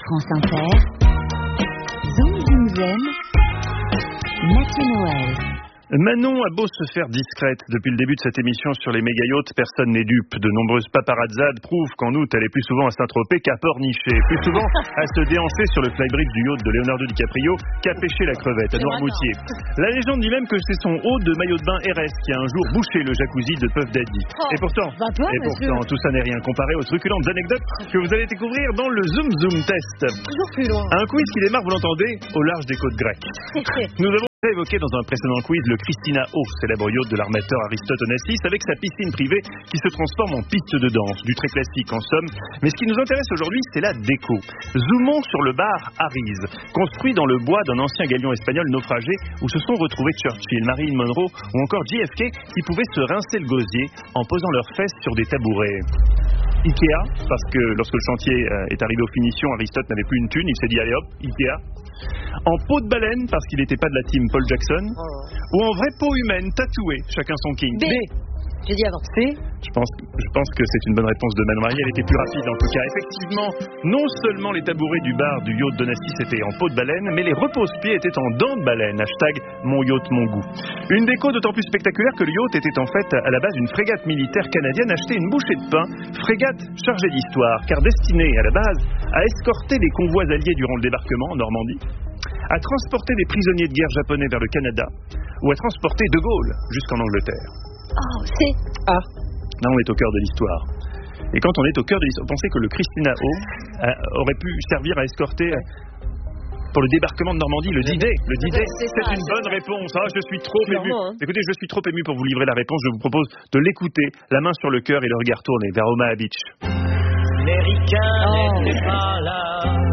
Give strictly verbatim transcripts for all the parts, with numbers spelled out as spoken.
France Inter, Zoom Zoom Zen, Mathieu Noël. Manon a beau se faire discrète depuis le début de cette émission sur les méga-yachts, personne n'est dupe. De nombreuses paparazzades prouvent qu'en août, elle est plus souvent à Saint-Tropez qu'à Pornichet. Plus souvent à se déhancher sur le flybridge du yacht de Leonardo DiCaprio qu'à pêcher la crevette à Noirmoutier. La légende dit même que c'est son haut de maillot de bain R S qui a un jour bouché le jacuzzi de Puff Daddy. Oh, et pourtant, bah toi, et pourtant tout ça n'est rien comparé aux truculentes anecdotes que vous allez découvrir dans le Zoom Zoom Test. Toujours plus loin. Un quiz qui démarre, vous l'entendez, au large des côtes grecques. Nous avons évoqué dans un précédent quiz le Christina O, célèbre yacht de l'armateur Aristote Onassis, avec sa piscine privée qui se transforme en piste de danse, du très classique en somme. Mais ce qui nous intéresse aujourd'hui, c'est la déco. Zoomons sur le bar Arise, construit dans le bois d'un ancien galion espagnol naufragé où se sont retrouvés Churchill, Marilyn Monroe ou encore J F K qui pouvaient se rincer le gosier en posant leurs fesses sur des tabourets. Ikea, parce que lorsque le chantier est arrivé aux finitions, Aristote n'avait plus une thune, il s'est dit allez hop, Ikea. En peau de baleine, parce qu'il n'était pas de la team Paul Jackson, oh. Ou en vraie peau humaine, tatouée, chacun son king. B. J'ai dit avant. C. Je pense, je pense que c'est une bonne réponse de Manon Marie, elle était plus rapide en tout cas. Effectivement, non seulement les tabourets du bar du yacht d'Onassis étaient en peau de baleine, mais les repose-pieds étaient en dents de baleine. Hashtag mon yacht, mon goût. Une déco d'autant plus spectaculaire que le yacht était en fait à la base une frégate militaire canadienne achetée une bouchée de pain, frégate chargée d'histoire, car destinée à la base à escorter des convois alliés durant le débarquement en Normandie, à transporter des prisonniers de guerre japonais vers le Canada, ou à transporter De Gaulle jusqu'en Angleterre. Oh, c'est... Ah. Là, on est au cœur de l'histoire. Et quand on est au cœur de l'histoire, pensez que le Christina O euh, aurait pu servir à escorter... Euh, pour le débarquement de Normandie, le D-Day. Le D-Day, c'est, c'est ça, une c'est bonne ça. réponse. Ah, je suis trop ému. Hein. Écoutez, je suis trop ému pour vous livrer la réponse. Je vous propose de l'écouter, la main sur le cœur et le regard tourné vers Omaha Beach. Les ricains oh. n'étaient pas là.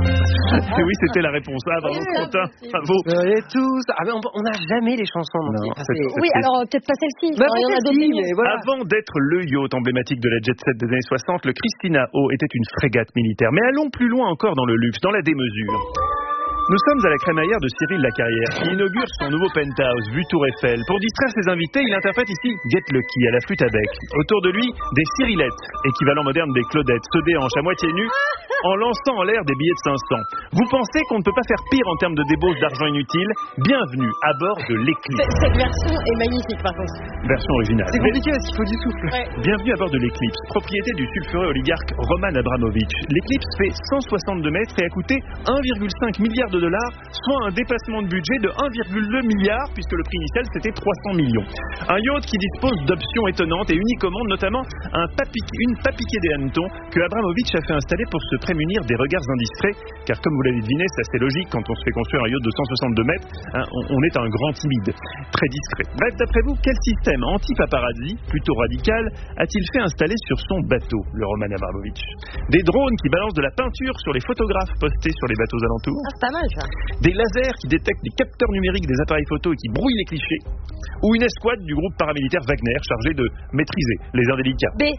Et oui, c'était la réponse. Ah, bravo, Quentin. Bravo. Et tous. Ah, mais on n'a jamais les chansons. Non, c'est, c'est, c'est, oui, c'est... alors peut-être pas celle-ci. Bah, il y en a d'autres. Mais voilà. Avant d'être le yacht emblématique de la jet set des années soixante, le Christina O était une frégate militaire. Mais allons plus loin encore dans le luxe, dans la démesure. Nous sommes à la crémaillère de Cyril Lacarrière, qui inaugure son nouveau penthouse, vue Tour Eiffel. Pour distraire ses invités, il interprète ici Get Lucky à la flûte à bec. Autour de lui, des Cyrillettes, équivalent moderne des Claudettes, se déhanchent à moitié nues, en lançant en l'air des billets de cinq cents. Vous pensez qu'on ne peut pas faire pire en termes de débauche d'argent inutile? Bienvenue à bord de l'Eclipse. Cette version est magnifique par contre. Version originale. C'est compliqué parce qu'il faut du souffle. Ouais. Bienvenue à bord de l'Eclipse, propriété du sulfureux oligarque Roman Abramovich. L'Eclipse fait cent soixante-deux mètres et a coûté un virgule cinq milliard de dollars, soit un dépassement de budget de un virgule deux milliard, puisque le prix initial c'était trois cents millions. Un yacht qui dispose d'options étonnantes et uniques au monde, notamment un papi- une papiquée des hannetons que Abramovich a fait installer pour se prémunir des regards indiscrets, car comme vous l'avez deviné, c'est assez logique quand on se fait construire un yacht de cent soixante-deux mètres, hein, on, on est un grand timide, très discret. Bref, d'après vous, quel système anti-paparazzi, plutôt radical, a-t-il fait installer sur son bateau, le Roman Abramovich? Des drones qui balancent de la peinture sur les photographes postés sur les bateaux alentours? Ah, c'est pas mal ça. Des lasers qui détectent les capteurs numériques des appareils photo et qui brouillent les clichés, ou une escouade du groupe paramilitaire Wagner chargée de maîtriser les indélicats. B.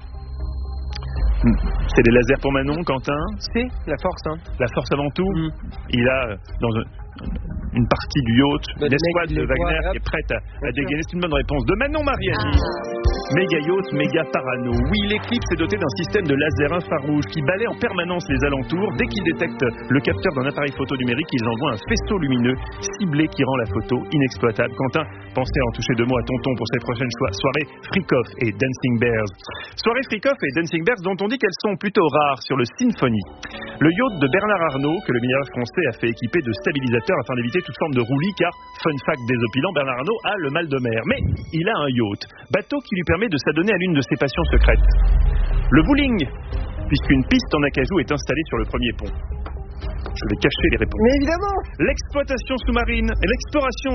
C'est des lasers pour Manon, Quentin. C'est la force, hein. La force avant tout. Mm. Il a dans un, une partie du yacht, bah, une escouade de Wagner voit, qui est prête à, à dégainer. C'est une bonne réponse de Manon Mariani. Ah. Méga yacht, méga parano. Oui, l'Eclipse est doté d'un système de laser infrarouge qui balaie en permanence les alentours. Dès qu'ils détectent le capteur d'un appareil photo numérique, ils envoient un faisceau lumineux ciblé qui rend la photo inexploitable. Quentin, pensez à en toucher deux mots à Tonton pour ses prochaines soirées Freak-Off et Dancing Bears. Soirées Freak-Off et Dancing Bears dont on dit qu'elles sont plutôt rares sur le Symphony. Le yacht de Bernard Arnault, que le milliardaire français a fait équiper de stabilisateurs afin d'éviter toute forme de roulis, car, fun fact désopilant, Bernard Arnault a le mal de mer. Mais il a un yacht, bateau qui lui permet de s'adonner à l'une de ses passions secrètes. Le bowling, puisqu'une piste en acajou est installée sur le premier pont. Je vais cacher les réponses. Mais évidemment. L'exploitation sous-marine, l'exploration,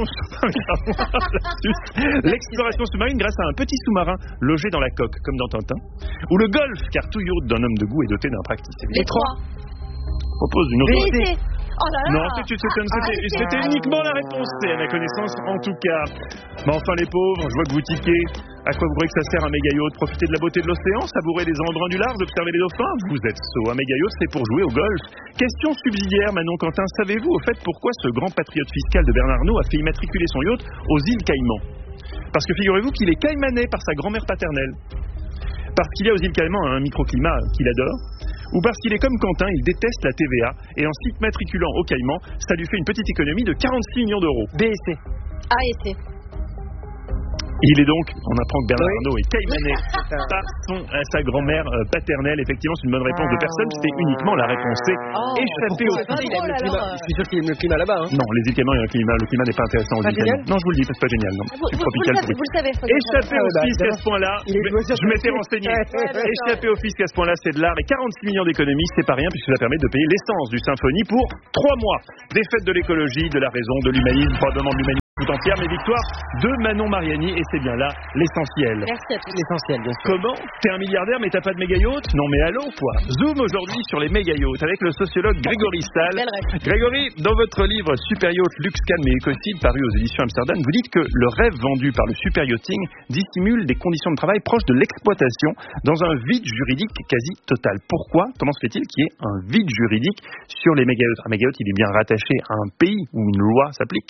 l'exploration sous-marine grâce à un petit sous-marin logé dans la coque, comme dans Tintin. Ou le golf, car tout yacht d'un homme de goût est doté d'un practice. Les trois. Je propose une autre. Oui, oh là là. Non, c'était, c'était, c'était, c'était uniquement la réponse C, à ma connaissance, en tout cas. Mais enfin, les pauvres, je vois que vous tiquez. À quoi vous croyez que ça sert un méga yacht? Profiter de la beauté de l'océan, savourer les embruns du large, observer les dauphins? Vous êtes sot. Un méga yacht, c'est pour jouer au golf. Question subsidiaire, Manon Quentin. Savez-vous au fait pourquoi ce grand patriote fiscal de Bernard Arnault a fait immatriculer son yacht aux îles Caïmans? Parce que figurez-vous qu'il est caïmanais par sa grand-mère paternelle. Parce qu'il y a aux îles Caïmans un microclimat qu'il adore, ou parce qu'il est comme Quentin, il déteste la T V A et en s'immatriculant au Caïman, ça lui fait une petite économie de quarante-six millions d'euros. B et C. A et C. Il est donc, on apprend que Bernard Oui. Arnault est caïmanais par son, euh, sa grand-mère euh, paternelle. Effectivement, c'est une bonne réponse de personne. C'était uniquement la réponse C. Oh, Échappé au... c'est pas drôle, alors. Je suis sûr qu'il aime le climat là-bas. Hein. Non, les îles Caïmans, il y a un climat, le climat n'est pas intéressant aux Pas îles Caïmans. génial Non, je vous le dis, c'est pas génial. Non. Vous, vous, C'est vous tropical le pour savez, lui. vous le savez. faut le Échappé savoir. au Ah, bah, fisc à évidemment. ce point-là, Il est je, doigt sur je m'étais le renseigné. Ouais, ouais, ouais. Échappé au fisc à ce point-là, c'est de l'art. Et quarante-six millions d'économies, c'est pas rien puisque ça permet de payer l'essence du Symphonie pour trois mois. Des fêtes de l'écologie, de la raison, de l'humanisme, probablement de l'humanisme tout entière, mais victoire de Manon Mariani, et c'est bien là l'essentiel. Merci à tous. L'essentiel, bien sûr. Comment? T'es un milliardaire mais t'as pas de méga yacht? Non mais allô quoi. Zoom aujourd'hui sur les méga yachts avec le sociologue Grégory Stahl. Belle rêve. Grégory, dans votre livre Super Yacht, Luxe, Calme et Écocide paru aux éditions Amsterdam, vous dites que le rêve vendu par le super yachting dissimule des conditions de travail proches de l'exploitation dans un vide juridique quasi total. Pourquoi? Comment se fait-il qu'il y ait un vide juridique sur les méga yachts? Un méga yacht, il est bien rattaché à un pays où une loi s'applique.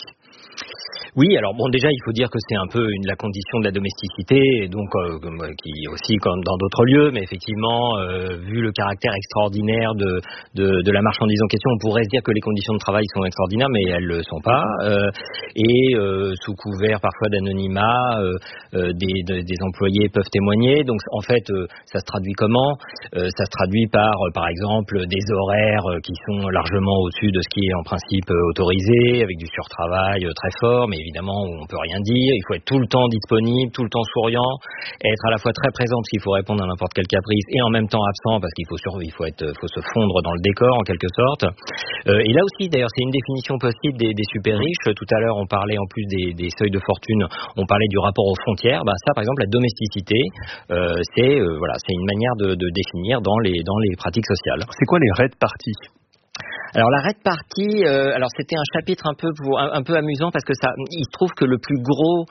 Oui, alors bon, déjà, il faut dire que c'est un peu une, la condition de la domesticité, et donc euh, qui aussi comme dans d'autres lieux, mais effectivement, euh, vu le caractère extraordinaire de, de, de la marchandise en question, on pourrait se dire que les conditions de travail sont extraordinaires, mais elles le sont pas. Euh, et euh, sous couvert parfois d'anonymat, euh, euh, des, de, des employés peuvent témoigner. Donc en fait, euh, ça se traduit comment? euh, Ça se traduit par, euh, par exemple, des horaires euh, qui sont largement au-dessus de ce qui est en principe euh, autorisé, avec du surtravail euh, très fort, mais évidemment on peut rien dire. Il faut être tout le temps disponible, tout le temps souriant, être à la fois très présent parce qu'il faut répondre à n'importe quel caprice, et en même temps absent parce qu'il faut sur, il faut être, faut se fondre dans le décor en quelque sorte. Euh, et là aussi, d'ailleurs, c'est une définition possible des, des super riches. Tout à l'heure, on parlait en plus des, des seuils de fortune, on parlait du rapport aux frontières. Bah ça, par exemple, la domesticité, euh, c'est euh, voilà, c'est une manière de, de définir dans les dans les pratiques sociales. C'est quoi les raids parties? Alors la Red Party, euh, alors c'était un chapitre un peu pour, un, un peu amusant parce que ça, il se trouve que le plus gros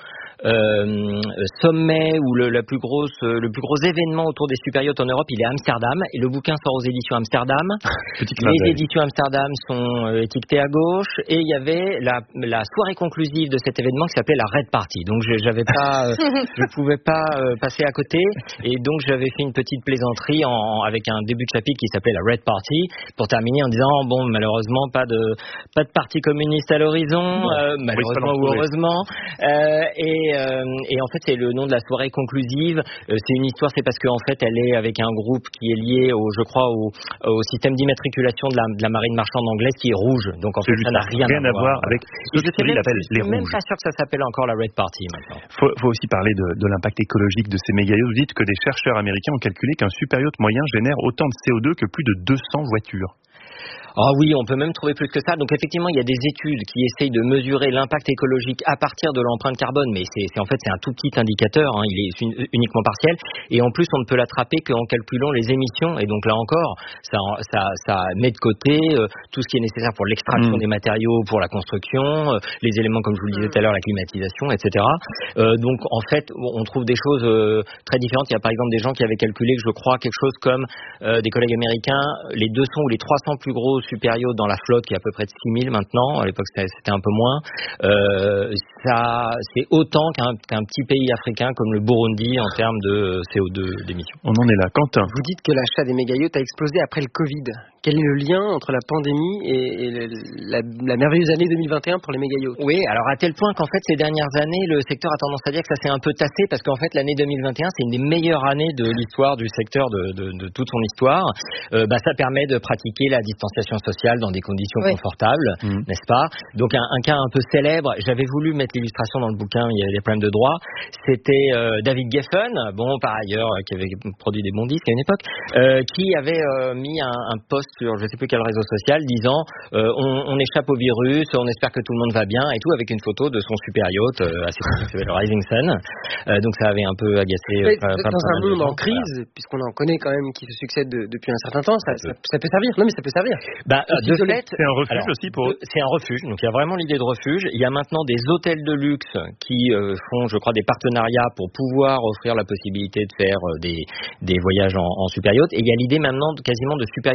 euh, sommet ou le, la plus grosse, le plus gros événement autour des super yachts en Europe, il est à Amsterdam, et le bouquin sort aux éditions Amsterdam. Les éditions Amsterdam sont euh, étiquetées à gauche, et il y avait la, la soirée conclusive de cet événement qui s'appelait la Red Party. Donc je, j'avais pas, euh, je pouvais pas euh, passer à côté, et donc j'avais fait une petite plaisanterie en, avec un début de chapitre qui s'appelait la Red Party pour terminer en disant bon, malheureusement pas de pas de parti communiste à l'horizon, euh, malheureusement ou heureusement, euh, et Euh, et en fait c'est le nom de la soirée conclusive. Euh, c'est une histoire, c'est parce qu'en fait elle est avec un groupe qui est lié au, je crois au, au système d'immatriculation de la, de la marine marchande anglaise qui est rouge. Donc en fait ça n'a rien, rien à voir avec ce que je il appelle les rouges. Je suis même pas sûr que ça s'appelle encore la Red Party maintenant. Faut, faut aussi parler de, de l'impact écologique de ces méga yachts. Vous dites que des chercheurs américains ont calculé qu'un super yacht moyen génère autant de C O deux que plus de deux cents voitures. Ah oui, on peut même trouver plus que ça. Donc effectivement, il y a des études qui essayent de mesurer l'impact écologique à partir de l'empreinte carbone, mais c'est, c'est en fait c'est un tout petit indicateur, hein, il est uniquement partiel, et en plus on ne peut l'attraper qu'en calculant les émissions. Et donc là encore, ça, ça, ça met de côté euh, tout ce qui est nécessaire pour l'extraction mmh. des matériaux, pour la construction, euh, les éléments comme je vous le disais tout à l'heure, la climatisation, et cetera. Euh, donc en fait, on trouve des choses euh, très différentes. Il y a par exemple des gens qui avaient calculé que je crois quelque chose comme euh, des collègues américains, les deux cents ou les trois cents plus gros super yachts dans la flotte, qui est à peu près de six mille maintenant, à l'époque c'était, c'était un peu moins, euh, ça, c'est autant qu'un, qu'un petit pays africain comme le Burundi en termes de C O deux d'émissions. On en est là. Quentin. Vous dites que l'achat des méga yachts a explosé après le Covid. Quel est le lien entre la pandémie et, et le, la, la merveilleuse année deux mille vingt et un pour les méga yachts? Oui, alors à tel point qu'en fait ces dernières années, le secteur a tendance à dire que ça s'est un peu tassé, parce qu'en fait l'année deux mille vingt et un c'est une des meilleures années de l'histoire du secteur, de, de, de toute son histoire. Euh, bah, ça permet de pratiquer la distanciation sociale dans des conditions oui. confortables, mmh. n'est-ce pas? Donc un, un cas un peu célèbre, j'avais voulu mettre l'illustration dans le bouquin, il y a des problèmes de droit, c'était euh, David Geffen, bon par ailleurs, euh, qui avait produit des bons disques à une époque, euh, qui avait euh, mis un, un post sur je sais plus quel réseau social disant euh, on, on échappe au virus, on espère que tout le monde va bien et tout, avec une photo de son super yacht euh, assez qui s'appelle le Rising Sun. Euh, donc ça avait un peu agacé. Euh, pas, dans pas un monde en crise, voilà. Puisqu'on en connaît quand même qui se succèdent de, depuis un certain temps, ça, ça, ça peut servir. Non mais ça peut servir. Bah, de fait, c'est un refuge alors, aussi pour eux. C'est un refuge. Donc il y a vraiment l'idée de refuge. Il y a maintenant des hôtels de luxe qui euh, font, je crois, des partenariats pour pouvoir offrir la possibilité de faire euh, des, des voyages en, en super yacht. Et il y a l'idée maintenant de, quasiment de super yacht résidentiel.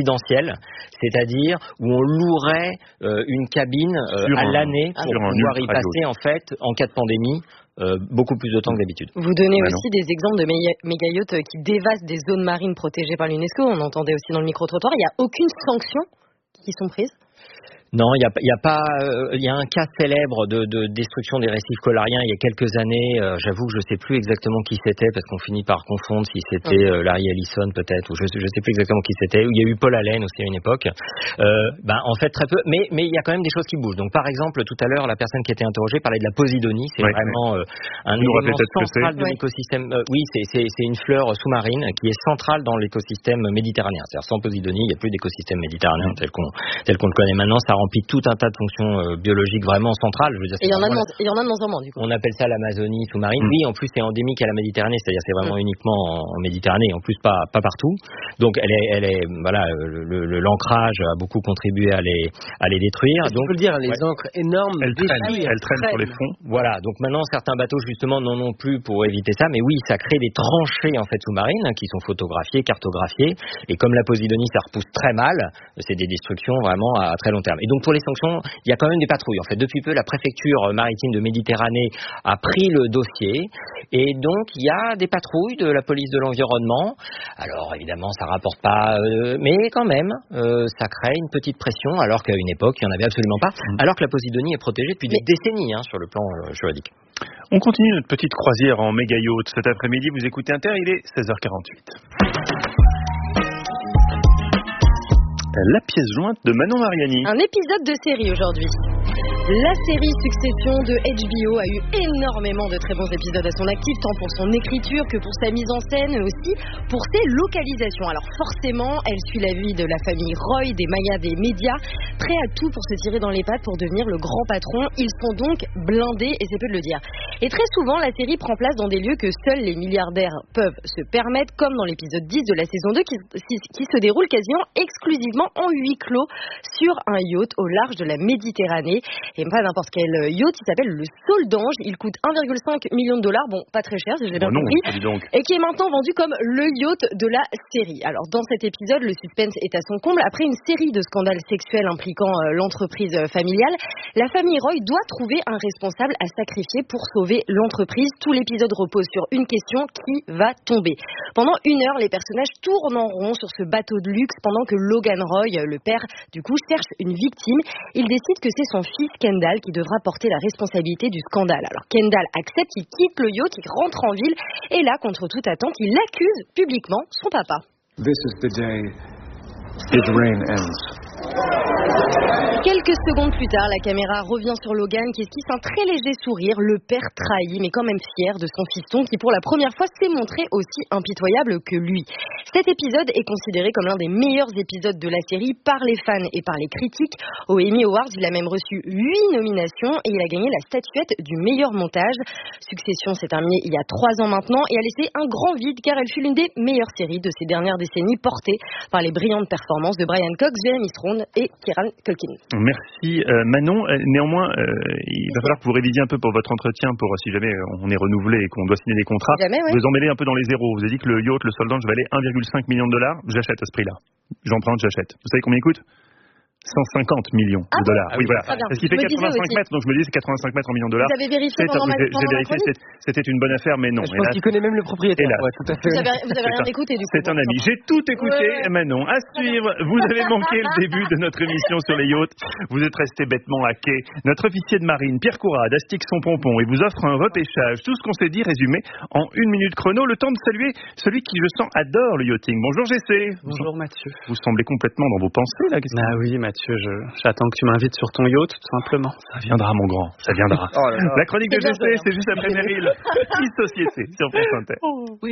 résidentiel, c'est-à-dire où on louerait euh, une cabine euh, à un, l'année pour pouvoir y passer en fait en cas de pandémie. Euh, beaucoup plus de temps que d'habitude. Vous donnez ah aussi non. des exemples de méga-yachts qui dévastent des zones marines protégées par l'UNESCO. On entendait aussi dans le micro-trottoir. Il n'y a aucune sanction qui sont prises ? Non, il y a, y a pas, il euh, y a un cas célèbre de, de destruction des récifs coralliens il y a quelques années. Euh, j'avoue que je sais plus exactement qui c'était parce qu'on finit par confondre si c'était euh, Larry Ellison peut-être ou je, je sais plus exactement qui c'était. Il y a eu Paul Allen aussi à une époque. Euh, ben en fait très peu, mais mais il y a quand même des choses qui bougent. Donc par exemple tout à l'heure la personne qui était interrogée parlait de la posidonie. C'est oui, vraiment oui. Euh, un Nous élément central de l'écosystème. Euh, oui, c'est, c'est c'est une fleur sous-marine qui est centrale dans l'écosystème méditerranéen. C'est-à-dire sans posidonie, il n'y a plus d'écosystème méditerranéen tel qu'on tel qu'on le connaît maintenant. Ça remplit tout un tas de fonctions euh, biologiques vraiment centrales. Je veux dire, et il y en a de moins, il y en a de moins en moins du coup. On appelle ça l'Amazonie sous-marine. Mmh. Oui, en plus c'est endémique à la Méditerranée, c'est-à-dire c'est vraiment mmh. uniquement en, en Méditerranée, en plus pas pas partout. Donc elle est elle est voilà le, le, l'ancrage a beaucoup contribué à les à les détruire. Donc on peut le dire, les ouais. encres énormes, elles traînent, elles traînent sur les fonds. Voilà, donc maintenant certains bateaux justement n'en ont plus pour éviter ça, mais oui, ça crée des tranchées en fait sous-marines hein, qui sont photographiées, cartographiées, et comme la posidonie ça repousse très mal, c'est des destructions vraiment à très long terme. Et donc pour les sanctions, il y a quand même des patrouilles. En fait, depuis peu, la préfecture maritime de Méditerranée a pris le dossier et donc il y a des patrouilles de la police de l'environnement. Alors évidemment, ça rapporte pas, euh, mais quand même, euh, ça crée une petite pression alors qu'à une époque, il n'y en avait absolument pas. Alors que la Posidonie est protégée depuis mais... des décennies hein, sur le plan euh, juridique. On continue notre petite croisière en méga yacht cet après-midi. Vous écoutez Inter, il est seize heures quarante-huit. La pièce jointe de Manon Mariani. Un épisode de série aujourd'hui. La série Succession de H B O a eu énormément de très bons épisodes à son actif, tant pour son écriture que pour sa mise en scène, mais aussi pour ses localisations. Alors forcément, elle suit la vie de la famille Roy, des Mayas, des médias, prêts à tout pour se tirer dans les pattes pour devenir le grand patron. Ils sont donc blindés, et c'est peu de le dire. Et très souvent, la série prend place dans des lieux que seuls les milliardaires peuvent se permettre, comme dans l'épisode dix de la saison deux, qui, qui se déroule quasiment exclusivement en huis clos sur un yacht au large de la Méditerranée. Et pas n'importe quel yacht, il s'appelle le Saule d'Ange. Il coûte un virgule cinq million de dollars, bon, pas très cher, si j'ai bien bon, compris, non, et qui est maintenant vendu comme le yacht de la série. Alors, dans cet épisode, le suspense est à son comble. Après une série de scandales sexuels impliquant euh, l'entreprise familiale, la famille Roy doit trouver un responsable à sacrifier pour sauver l'entreprise. Tout l'épisode repose sur une question: qui va tomber? Pendant une heure, les personnages tournent en rond sur ce bateau de luxe pendant que Logan Roy, le père, du coup, cherche une victime. Il décide que c'est son fils Kendall qui devra porter la responsabilité du scandale. Alors Kendall accepte, il quitte le yacht, il rentre en ville et là, contre toute attente, il accuse publiquement son papa. This is the day the rain ends. Quelques secondes plus tard, la caméra revient sur Logan qui esquisse un très léger sourire, le père trahi mais quand même fier de son fiston qui pour la première fois s'est montré aussi impitoyable que lui. Cet épisode est considéré comme l'un des meilleurs épisodes de la série par les fans et par les critiques. Aux Emmy Awards, il a même reçu huit nominations et il a gagné la statuette du meilleur montage. Succession s'est terminée il y a trois ans maintenant et a laissé un grand vide car elle fut l'une des meilleures séries de ces dernières décennies portée par les brillantes performances de Brian Cox, Jeremy Strong et Kieran Culkin. Merci euh, Manon. Euh, néanmoins, euh, il va falloir que vous révisiez un peu pour votre entretien, pour si jamais on est renouvelé et qu'on doit signer des contrats. Jamais, ouais. Vous emmêlez un peu dans les zéros. Vous avez dit que le yacht, le Saule d'Ange, valait un virgule cinq million de dollars. J'achète à ce prix-là. J'emprunte, j'achète. Vous savez combien il coûte? cent cinquante millions ah de dollars. Ah oui, voilà. Parce qu'il fait quatre-vingt-cinq mètres, donc je me dis c'est quatre-vingt-cinq mètres en millions de dollars. Vous avez vérifié pendant ma J'ai vérifié, c'était une bonne affaire, mais non. Je pense qu'il connaît même le propriétaire. Hélas. Ouais, tout à fait. Vous avez, vous avez rien écouté du coup. C'est un ami. J'ai tout écouté, ouais, ouais. Manon. À suivre. Vous avez manqué le début de notre émission sur les yachts. Vous êtes resté bêtement à quai. Notre officier de marine, Pierre Courade, astique son pompon et vous offre un repêchage. Tout ce qu'on s'est dit résumé en une minute chrono. Le temps de saluer celui qui, je sens, adore le yachting. Bonjour G C. Bonjour Mathieu. Vous semblez complètement dans vos pensées là. Ah oui Mathieu, je... j'attends que tu m'invites sur ton yacht, tout simplement. Ça viendra, mon grand, ça viendra. Oh là là. La chronique de G C, c'est juste après Meryl. Petite société sur France Inter. Oh. Oui.